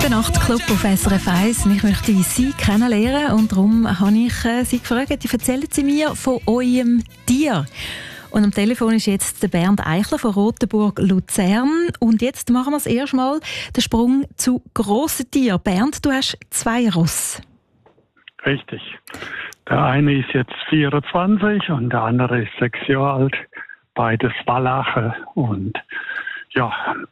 Der Nachtclub auf SRF 1. Ich möchte Sie kennenlernen und darum habe ich Sie gefragt, erzählen Sie mir von eurem Tier. Und am Telefon ist jetzt der Bernd Eichler von Rotenburg Luzern. Und jetzt machen wir das erste Mal den Sprung zu grossen Tieren. Bernd, du hast 2 Ross. Richtig. Der eine ist jetzt 24 und der andere ist 6 Jahre alt. Beides Wallache und ja.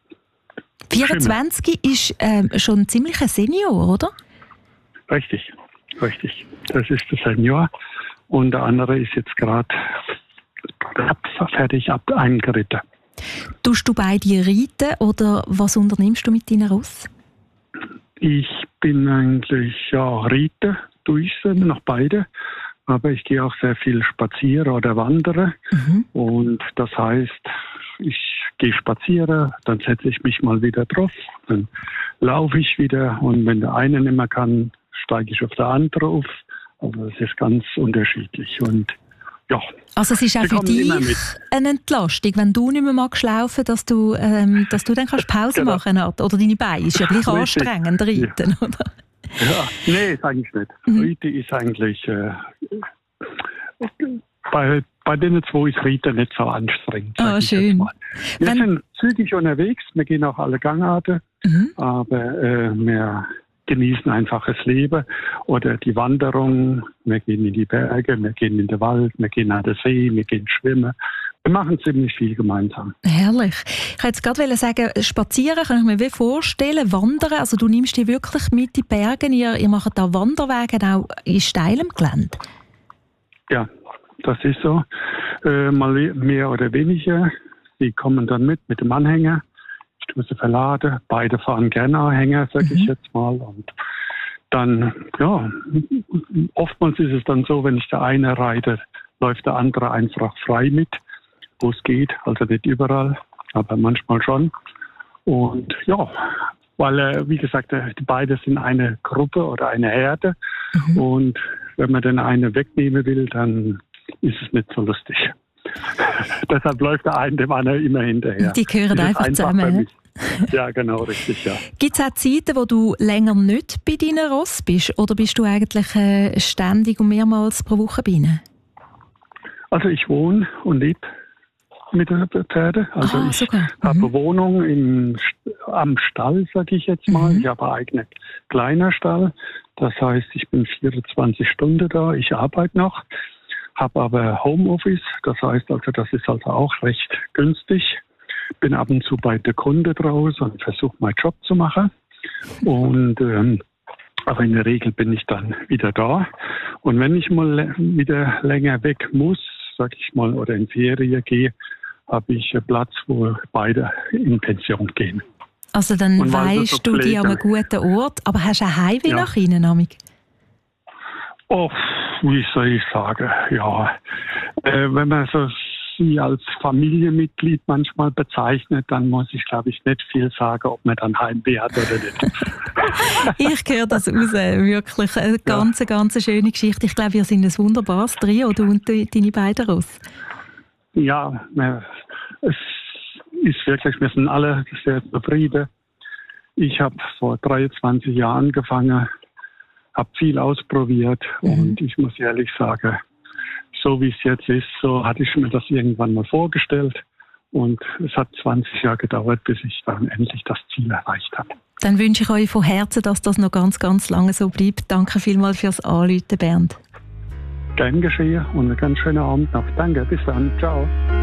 24 ist schon ein ziemlicher Senior, oder? Richtig. Das ist der Senior. Und der andere ist jetzt gerade fertig eingeritten. Tust du beide reiten oder was unternimmst du mit deinen Ross? Ich bin eigentlich reiten, tue ich noch beide. Aber ich gehe auch sehr viel spazieren oder wandern. Und das heißt, ich gehe spazieren, dann setze ich mich mal wieder drauf, dann laufe ich wieder und wenn der eine nicht mehr kann, steige ich auf der andere auf. Also es ist ganz unterschiedlich und ja. Also es ist auch für dich eine Entlastung, wenn du nicht mehr magst laufen, dass du dann kannst Pause machen oder deine Beine. Ist ja gleich anstrengend, reiten, ja. Oder? Ja, nee, ist eigentlich nicht. Reiten ist eigentlich bei denen 2 ist Reiten nicht so anstrengend. Oh, schön. Wir sind zügig unterwegs, wir gehen auch alle Gangarten, aber wir genießen einfach das Leben oder die Wanderung. Wir gehen in die Berge, wir gehen in den Wald, wir gehen an den See, wir gehen schwimmen. Wir machen ziemlich viel gemeinsam. Herrlich. Ich wollte jetzt gerade sagen, spazieren kann ich mir vorstellen, wandern, also du nimmst die wirklich mit in die Berge, ihr macht da Wanderwege auch in steilem Gelände. Ja, das ist so. Mal mehr oder weniger. Die kommen dann mit dem Anhänger. Ich tue sie verladen. Beide fahren gerne Anhänger, sage ich jetzt mal. Und dann, ja, oftmals ist es dann so, wenn ich der eine reite, läuft der andere einfach frei mit, wo es geht. Also nicht überall, aber manchmal schon. Und ja, weil, wie gesagt, beide sind eine Gruppe oder eine Herde. Und wenn man den einen wegnehmen will, dann ist es nicht so lustig. Deshalb läuft der eine dem anderen immer hinterher. Die gehören einfach zusammen. Ja, genau, richtig, ja. Gibt es auch Zeiten, wo du länger nicht bei deinen Ross bist? Oder bist du eigentlich ständig und mehrmals pro Woche bei ihnen? Also ich wohne und lebe mit den Pferden. Also ich habe eine Wohnung am Stall, sage ich jetzt mal. Ich habe einen eigenen kleiner Stall. Das heißt, ich bin 24 Stunden da. Ich arbeite noch, habe aber Homeoffice. Das heißt also, das ist also auch recht günstig. Bin ab und zu bei der Kunde draußen und versuche meinen Job zu machen. Und aber in der Regel bin ich dann wieder da. Und wenn ich mal wieder länger weg muss, sag ich mal, oder in Ferien gehe, habe ich einen Platz, wo beide in Pension gehen. Also dann weisst du dich an einen guten Ort, aber hast du ein Heimweh nach ihnen, Amig? Oh, wie soll ich sagen, ja. Wenn man so sie als Familienmitglied manchmal bezeichnet, dann muss ich, glaube ich, nicht viel sagen, ob man dann Heimweh hat oder nicht. Ich höre das raus, wirklich. Eine ganz schöne Geschichte. Ich glaube, wir sind ein wunderbares Trio, du und deine beiden Ross. Ja, es ist wirklich, wir sind alle sehr zufrieden. Ich habe vor 23 Jahren angefangen, habe viel ausprobiert und ich muss ehrlich sagen, so wie es jetzt ist, so hatte ich mir das irgendwann mal vorgestellt und es hat 20 Jahre gedauert, bis ich dann endlich das Ziel erreicht habe. Dann wünsche ich euch von Herzen, dass das noch ganz lange so bleibt. Danke vielmals fürs Anrufen, Bernd. Gern geschehen und einen ganz schönen Abend noch. Danke, bis dann. Ciao.